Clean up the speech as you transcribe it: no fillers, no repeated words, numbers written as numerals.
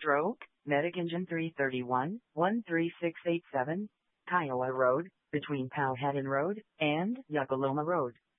Stroke, Medic Engine 331, 13687, Kiowa Road, between Powhatan Road and Yuckaloma Road.